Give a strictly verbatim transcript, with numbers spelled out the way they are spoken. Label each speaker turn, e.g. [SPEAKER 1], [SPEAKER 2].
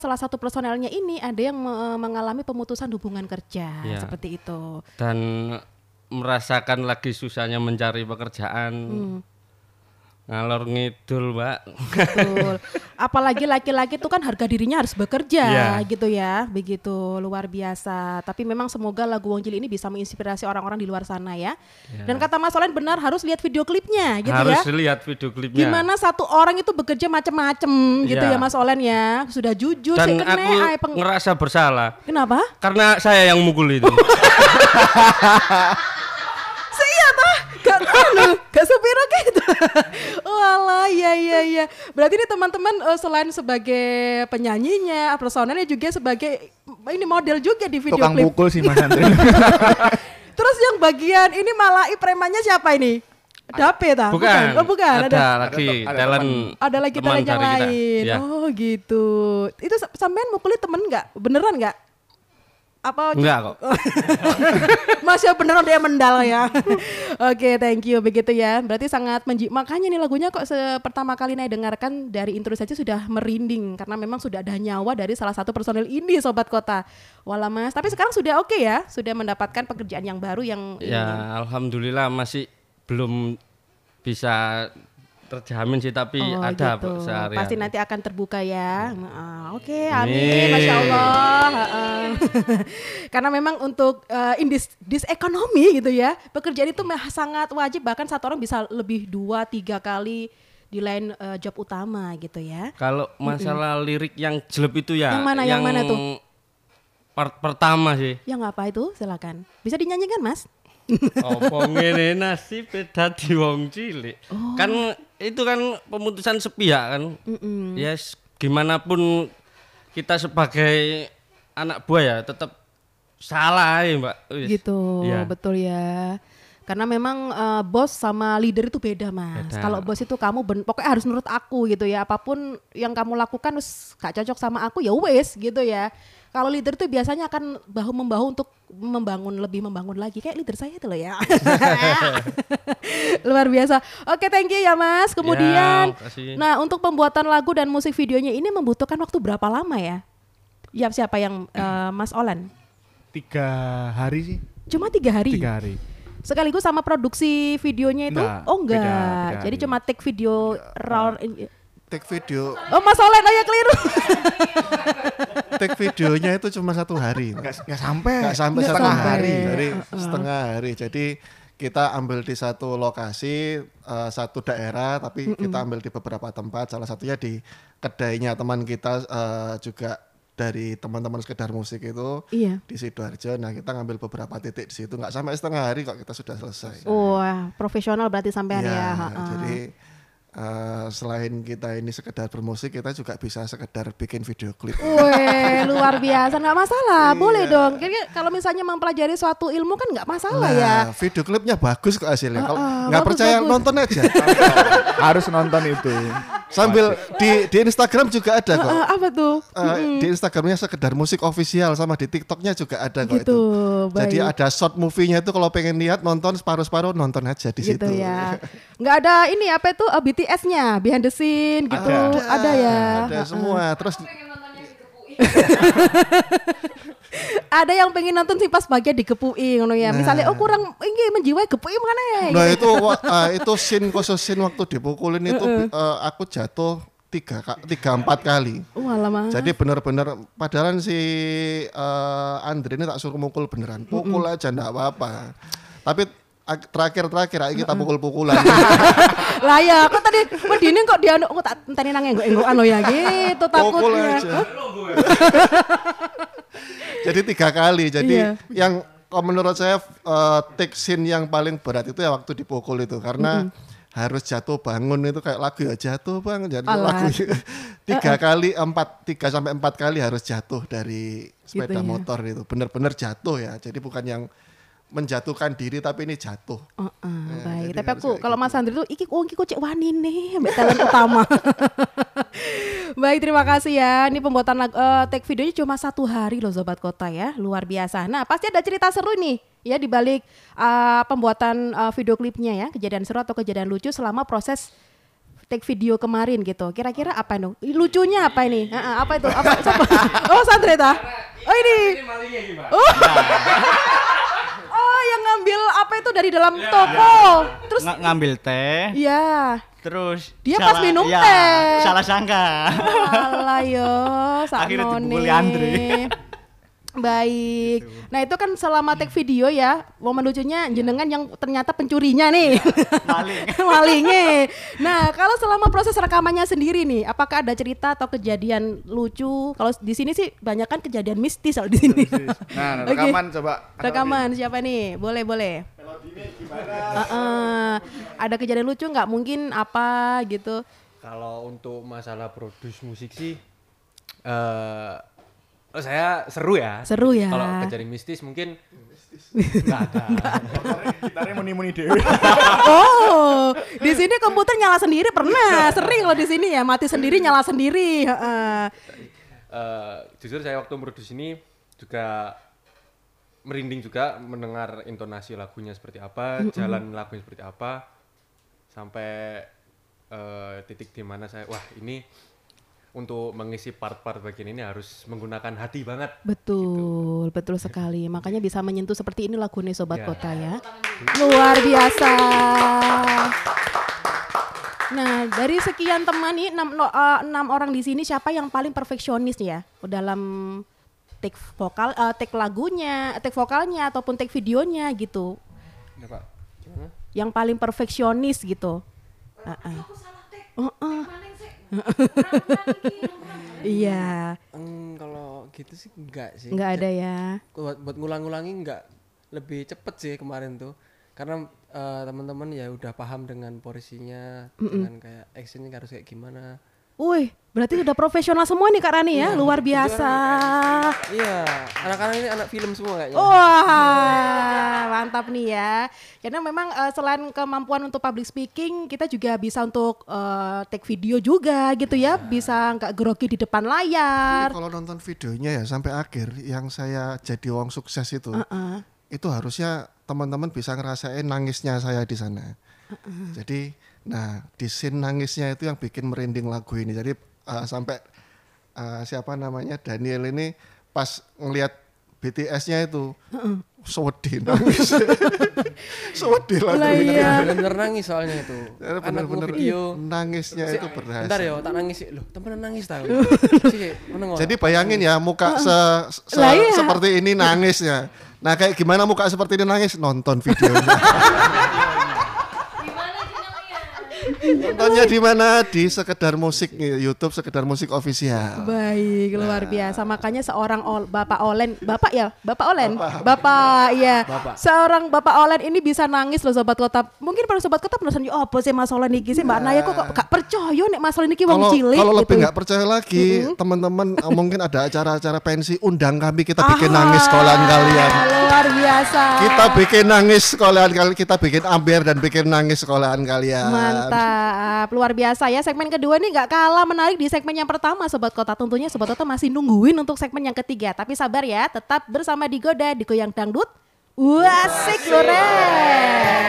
[SPEAKER 1] salah satu personelnya ini ada yang me- mengalami pemutusan hubungan kerja
[SPEAKER 2] Ya.
[SPEAKER 1] seperti itu.
[SPEAKER 2] Dan merasakan lagi susahnya mencari pekerjaan.
[SPEAKER 1] Hmm.
[SPEAKER 2] Ngalor ngidul, Mbak.
[SPEAKER 1] Betul. Apalagi laki-laki itu kan harga dirinya harus bekerja
[SPEAKER 2] Iya.
[SPEAKER 1] gitu ya. Begitu luar biasa. Tapi memang semoga lagu Wong Cilik ini bisa menginspirasi orang-orang di luar sana ya.
[SPEAKER 2] Ya.
[SPEAKER 1] Dan kata Mas Olen benar harus lihat video klipnya gitu
[SPEAKER 2] Harus
[SPEAKER 1] ya.
[SPEAKER 2] lihat video klipnya.
[SPEAKER 1] Gimana satu orang itu bekerja macam-macam gitu
[SPEAKER 2] Iya.
[SPEAKER 1] ya Mas Olen ya. Sudah jujur
[SPEAKER 2] Dan
[SPEAKER 1] sih kena
[SPEAKER 2] aku
[SPEAKER 1] ay, peng-
[SPEAKER 2] ngerasa bersalah
[SPEAKER 1] Kenapa?
[SPEAKER 2] karena saya yang mukul itu.
[SPEAKER 1] Iya toh, gak anu, gak sepiro gitu. Walah, iya iya iya. Berarti ini teman-teman eh, selain sebagai penyanyinya, personelnya juga sebagai ini model juga di video
[SPEAKER 3] Tukang
[SPEAKER 1] klip.
[SPEAKER 3] pukul sih Mas Andre.
[SPEAKER 1] Terus yang bagian ini malah premannya siapa ini? Dape ta?
[SPEAKER 2] Bukan.
[SPEAKER 1] Oh, bukan.
[SPEAKER 2] Ada,
[SPEAKER 1] Ada.
[SPEAKER 2] lagi
[SPEAKER 3] Ada
[SPEAKER 2] talent.
[SPEAKER 1] Ada lagi
[SPEAKER 2] teman
[SPEAKER 1] talent yang
[SPEAKER 2] dari kita.
[SPEAKER 1] lain.
[SPEAKER 2] Ya.
[SPEAKER 1] Oh gitu. Itu sa- sampean mukuli temen nggak? Beneran nggak? Apa?
[SPEAKER 2] Enggak kok.
[SPEAKER 1] Mas ya beneran dia mendal ya. Oke, thank you begitu ya. Berarti sangat menji. Makanya nih lagunya kok se- pertama kali Naya dengarkan dari intro saja sudah merinding karena memang sudah ada nyawa dari salah satu personel ini Sobat Kota. Walah Mas, tapi sekarang sudah oke ya, sudah mendapatkan pekerjaan yang baru yang ini.
[SPEAKER 2] Ya, alhamdulillah masih belum bisa terjamin sih, tapi
[SPEAKER 1] Oh,
[SPEAKER 2] ada
[SPEAKER 1] gitu.
[SPEAKER 2] sehari-hari.
[SPEAKER 1] Pasti nanti akan terbuka ya. Nah, Oke, amin.
[SPEAKER 2] Amin.
[SPEAKER 1] Masya Allah. Ha-ha. Karena memang untuk uh, in this, this economy gitu ya, pekerjaan itu mah sangat wajib. Bahkan satu orang bisa lebih dua tiga kali di lain uh, job utama gitu ya.
[SPEAKER 2] Kalau masalah lirik yang jelek itu ya.
[SPEAKER 1] Yang mana, yang mana tuh?
[SPEAKER 2] Part pertama sih.
[SPEAKER 1] Yang apa itu? Silakan. Bisa dinyanyikan Mas?
[SPEAKER 2] Apa ngene nasib dadi wong cilik.
[SPEAKER 1] Oh.
[SPEAKER 2] Kan itu kan pemutusan sepihak kan.
[SPEAKER 1] Mm-mm.
[SPEAKER 2] Ya s- gimana pun kita sebagai anak buah ya tetap salah ya, Mbak. Wis.
[SPEAKER 1] Gitu,
[SPEAKER 2] Ya.
[SPEAKER 1] betul ya. Karena memang uh, bos sama leader itu beda Mas.
[SPEAKER 2] Beda.
[SPEAKER 1] Kalau bos itu kamu ben- pokoknya harus nurut aku gitu ya. Apapun yang kamu lakukan wis gak cocok sama aku ya wes gitu ya. Kalau leader tuh biasanya akan bahu membahu untuk membangun lebih membangun lagi kayak leader saya itu loh ya. Luar biasa. Oke, thank you ya Mas. Kemudian
[SPEAKER 2] Ya, makasih.
[SPEAKER 1] nah, untuk pembuatan lagu dan musik videonya ini membutuhkan waktu berapa lama ya? Ya siapa yang uh, Mas Olan?
[SPEAKER 3] Tiga hari sih.
[SPEAKER 1] Cuma tiga hari.
[SPEAKER 3] Tiga hari.
[SPEAKER 1] Sekaligus sama produksi videonya itu?
[SPEAKER 3] Enggak,
[SPEAKER 1] Oh enggak.
[SPEAKER 3] beda- beda
[SPEAKER 1] Jadi
[SPEAKER 3] hari.
[SPEAKER 1] cuma take video raw.
[SPEAKER 4] Take video,
[SPEAKER 1] Oh Mas Olen, oh ya keliru.
[SPEAKER 4] take videonya itu cuma satu hari.
[SPEAKER 3] Nggak, nggak sampai.
[SPEAKER 4] Nggak sampai
[SPEAKER 1] Nggak
[SPEAKER 4] setengah
[SPEAKER 1] sampai.
[SPEAKER 4] hari, dari setengah hari. Jadi kita ambil di satu lokasi, eh, satu daerah, tapi kita ambil di beberapa tempat. Salah satunya di kedainya teman kita eh, juga dari teman-teman sekedar musik itu
[SPEAKER 1] Iya.
[SPEAKER 4] di Sidoarjo. Nah kita ngambil beberapa titik di situ. Nggak sampai setengah hari kok kita sudah selesai.
[SPEAKER 1] Wah, profesional berarti sampean
[SPEAKER 4] Ya,
[SPEAKER 1] ya. Ha-ha.
[SPEAKER 4] jadi eh, selain kita ini sekedar bermusik, kita juga bisa sekedar bikin video klip.
[SPEAKER 1] Weh, luar biasa, nggak masalah, boleh dong. Kayaknya kalau misalnya mempelajari suatu ilmu kan nggak masalah ya.
[SPEAKER 4] Nah, video klipnya bagus kok hasilnya. Kalau
[SPEAKER 1] Ah, ah,
[SPEAKER 4] nggak
[SPEAKER 1] bagus,
[SPEAKER 4] percaya
[SPEAKER 1] bagus.
[SPEAKER 4] nonton aja.
[SPEAKER 3] Harus nonton itu.
[SPEAKER 4] Sambil di di Instagram juga ada kok.
[SPEAKER 1] Ah, apa tuh?
[SPEAKER 4] Eh, di Instagramnya sekedar musik official, sama di TikToknya juga ada kok
[SPEAKER 1] Gitu,
[SPEAKER 4] itu.
[SPEAKER 1] baik.
[SPEAKER 4] Jadi ada short movie-nya itu kalau pengen lihat nonton separuh-separuh nonton aja di
[SPEAKER 1] Gitu
[SPEAKER 4] situ.
[SPEAKER 1] ya. Nggak ada ini apa itu uh, B T S-nya, behind the scene gitu. Ada, ya.
[SPEAKER 4] Ada semua. Terus
[SPEAKER 1] Ada yang pengen nonton sih pas bagian digepui ngono ya. Misalnya oh kurang ini menjiwai gepui mana ya.
[SPEAKER 4] nah itu wa- eh, itu scene khusus scene waktu dipukulin itu eh, aku jatuh tiga ka- tiga empat kali.
[SPEAKER 1] Wah lama.
[SPEAKER 4] Jadi bener-bener padahal si eh, Andre ini tak suruh mukul beneran. Pukul aja enggak apa-apa. Tapi ak- terakhir-terakhir ayo kita pukul-pukulan.
[SPEAKER 1] Lah ya, kok tadi medine kok dia kok tak enteni nang enggok-enggokan lo ya gitu
[SPEAKER 4] Pukul
[SPEAKER 1] takutnya.
[SPEAKER 4] aja. Jadi tiga kali. Jadi
[SPEAKER 1] Iya.
[SPEAKER 4] yang kalau menurut saya eh, take scene yang paling berat itu ya waktu dipukul itu karena harus jatuh bangun itu kayak lagu ya jatuh bang. Jadi
[SPEAKER 1] Alah.
[SPEAKER 4] lagu tiga kali empat tiga sampai empat kali harus jatuh dari sepeda
[SPEAKER 1] Gitu ya.
[SPEAKER 4] motor itu benar-benar jatuh ya. Jadi bukan yang menjatuhkan diri tapi ini jatuh.
[SPEAKER 1] Oh, ah, baik.
[SPEAKER 4] jadi
[SPEAKER 1] Tapi
[SPEAKER 4] harus
[SPEAKER 1] aku
[SPEAKER 4] kayak
[SPEAKER 1] kalau
[SPEAKER 4] gitu.
[SPEAKER 1] Mas Andri tuh iki wong iki kok cek wani nih, mbak talent utama. Baik, terima kasih ya. Ini pembuatan lag- eh, take videonya cuma satu hari loh Sobat Kota ya, luar biasa. Nah pasti ada cerita seru nih ya di balik eh, pembuatan eh, video klipnya ya, kejadian seru atau kejadian lucu selama proses take video kemarin gitu. Kira-kira apa nih? Lucunya apa ini? Heeh, apa itu? Apa? Coba. Oh, Sandre ta? Oh ini. Oh. Oh, yang ngambil apa itu dari dalam toko. Terus
[SPEAKER 5] Ng- ngambil teh,
[SPEAKER 1] iya.
[SPEAKER 5] terus
[SPEAKER 1] Dia pas minum
[SPEAKER 5] ya,
[SPEAKER 1] teh.
[SPEAKER 5] salah sangka.
[SPEAKER 1] Alah yo,
[SPEAKER 5] Akhirnya
[SPEAKER 1] saknone.
[SPEAKER 5] dipukuli Andre.
[SPEAKER 1] Baik. Nah itu kan selama take video ya, momen lucunya jenengan yang ternyata pencurinya nih.
[SPEAKER 5] Maling.
[SPEAKER 1] Malingnya. Nah kalau selama proses rekamannya sendiri nih, apakah ada cerita atau kejadian lucu? Kalau di sini sih banyak kan kejadian mistis kalau di sini.
[SPEAKER 3] Nah,
[SPEAKER 1] Oke.
[SPEAKER 3] rekaman coba.
[SPEAKER 1] Rekaman siapa nih? Boleh boleh. Uh-uh. Ada kejadian lucu nggak? Mungkin apa gitu?
[SPEAKER 6] Kalau untuk masalah produce musik sih, eh oh saya seru ya.
[SPEAKER 1] Seru ya.
[SPEAKER 6] Kalau kejadian mistis mungkin nggak ada.
[SPEAKER 3] Gitarnya muni-muni dewe.
[SPEAKER 1] Oh, di sini komputer nyala sendiri pernah. Sering loh di sini ya, mati sendiri nyala sendiri. Heeh.
[SPEAKER 6] Eh, jujur saya waktu produce ini juga merinding juga mendengar intonasi lagunya seperti apa,
[SPEAKER 1] Mm-mm.
[SPEAKER 6] jalan lagunya seperti apa, sampai eh, titik di mana saya wah ini untuk mengisi part-part bagian ini harus menggunakan hati banget.
[SPEAKER 1] Betul, betul sekali. Makanya bisa menyentuh seperti ini lagu nih Sobat
[SPEAKER 6] Ya.
[SPEAKER 1] Kota ya. Luar biasa. Nah, dari sekian teman nih enam, no- eh, enam orang di sini siapa yang paling perfeksionis ya dalam take vokal, eh, take lagunya, take vokalnya ataupun take videonya gitu.
[SPEAKER 6] Ya, Pak. Gimana?
[SPEAKER 1] Yang paling perfeksionis gitu. Uh-uh. Uh-uh. Iya,
[SPEAKER 7] Hmm, kalau gitu sih enggak sih.
[SPEAKER 1] nggak ada ya.
[SPEAKER 7] Buat, buat ngulang-ngulangi enggak lebih cepet sih kemarin tuh. Karena eh, teman-teman ya udah paham dengan porsinya, dengan kayak actionnya harus kayak gimana.
[SPEAKER 1] Wih, berarti udah profesional semua nih Kak Rani ya, luar biasa.
[SPEAKER 7] Iya, anak-anak ini anak film semua kayaknya.
[SPEAKER 1] Wah, mantap nih ya. Karena memang eh, selain kemampuan untuk public speaking, kita juga bisa untuk eh, take video juga gitu ya, bisa nggak grogi di depan layar.
[SPEAKER 4] Kalau nonton videonya ya sampai akhir, yang saya jadi wong sukses itu,
[SPEAKER 1] Uh-uh.
[SPEAKER 4] itu harusnya teman-teman bisa ngerasain nangisnya saya di sana. Jadi, nah di scene nangisnya itu yang bikin merinding lagu ini. Jadi uh, sampai uh, siapa namanya Daniel ini pas ngelihat B T S-nya itu, sewedi nangis, sewedi
[SPEAKER 1] Lah
[SPEAKER 4] lagu ini.
[SPEAKER 1] iya.
[SPEAKER 7] Bener-bener nangis soalnya itu.
[SPEAKER 4] Ya,
[SPEAKER 7] Anak
[SPEAKER 4] bener-bener
[SPEAKER 7] video.
[SPEAKER 4] nangisnya
[SPEAKER 7] Si-
[SPEAKER 4] itu berhasil.
[SPEAKER 7] Bentar ya, tak nangis sih. Loh, temenan nangis tahu. Sih, menengok.
[SPEAKER 4] Jadi bayangin ya muka se, se-
[SPEAKER 1] Lah iya.
[SPEAKER 4] seperti ini nangisnya. Nah kayak gimana muka seperti ini nangis? Nonton videonya. Nontonnya di mana? Di sekedar musik YouTube, sekedar musik official.
[SPEAKER 1] Baik, luar biasa. Makanya seorang ol, Bapak Olen, Bapak ya, Bapak Olen, Bapak, ya, seorang Bapak Olen ini bisa nangis loh Sobat Kota. Mungkin para Sobat Kota penasaran, oh apa sih Mas Olen iki sih Mbak Naya kok gak percaya nek Mas Olen iki wong
[SPEAKER 4] Kalau
[SPEAKER 1] cilik
[SPEAKER 4] kalau lebih
[SPEAKER 1] gitu.
[SPEAKER 4] nggak percaya lagi, teman-teman eh, mungkin ada acara-acara pensi, undang kami kita bikin nangis sekolahan kalian.
[SPEAKER 1] Luar biasa.
[SPEAKER 4] Kita bikin nangis sekolahan kalian, kita bikin ambiar dan bikin nangis sekolahan kalian.
[SPEAKER 1] Mantap, luar biasa ya. Segmen kedua nih nggak kalah menarik di segmen yang pertama Sobat Kota. Tentunya Sobat Kota masih nungguin untuk segmen yang ketiga. Tapi sabar ya, tetap bersama Digoda di Goyang Dangdut. Wasik lore.